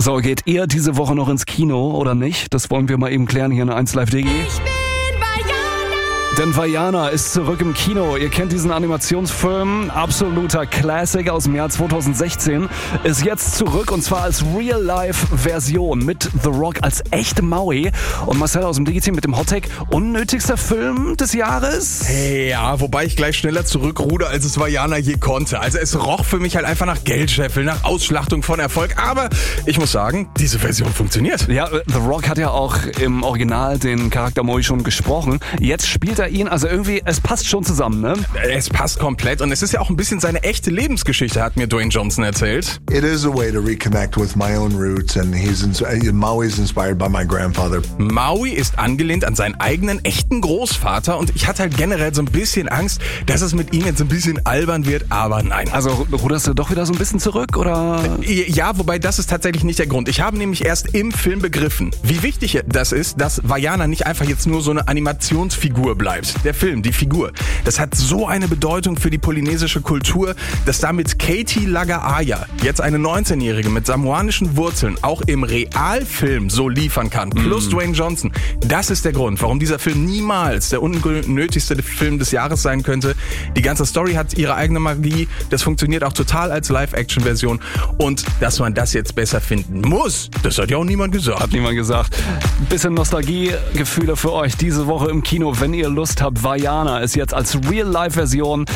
So, geht ihr diese Woche noch ins Kino oder nicht? Das wollen wir mal eben klären hier in 1Live.de. Denn Vaiana ist zurück im Kino. Ihr kennt diesen Animationsfilm, absoluter Classic aus dem Jahr 2016, ist jetzt zurück und zwar als Real-Life-Version mit The Rock als echte Maui. Und Marcel aus dem Digi-Team mit dem Hottake, unnötigster Film des Jahres? Ja, wobei ich gleich schneller zurückruder, als es Vaiana je konnte. Also es roch für mich halt einfach nach Geldscheffel, nach Ausschlachtung von Erfolg. Aber ich muss sagen, diese Version funktioniert. Ja, The Rock hat ja auch im Original den Charakter Maui schon gesprochen. Jetzt spielt er ihn, also irgendwie, es passt schon zusammen, ne? Es passt komplett und es ist ja auch ein bisschen seine echte Lebensgeschichte, hat mir Dwayne Johnson erzählt. It is a way to reconnect with my own roots and Maui's inspired by my grandfather. Maui ist angelehnt an seinen eigenen echten Großvater und ich hatte halt generell so ein bisschen Angst, dass es mit ihm jetzt ein bisschen albern wird, aber nein. Also ruderst du doch wieder so ein bisschen zurück, oder? Ja, wobei das ist tatsächlich nicht der Grund. Ich habe nämlich erst im Film begriffen, wie wichtig das ist, dass Vaiana nicht einfach jetzt nur so eine Animationsfigur bleibt. Der Film, die Figur, das hat so eine Bedeutung für die polynesische Kultur, dass damit Katie Lagaaya, jetzt eine 19-Jährige mit samoanischen Wurzeln, auch im Realfilm so liefern kann. Plus Dwayne Johnson. Das ist der Grund, warum dieser Film niemals der unnötigste Film des Jahres sein könnte. Die ganze Story hat ihre eigene Magie. Das funktioniert auch total als Live-Action-Version. Und dass man das jetzt besser finden muss, das hat ja auch niemand gesagt. Hat niemand gesagt. Bisschen Nostalgie-Gefühle für euch diese Woche im Kino, wenn ihr Lust habt. Vaiana ist jetzt als Real-Life-Version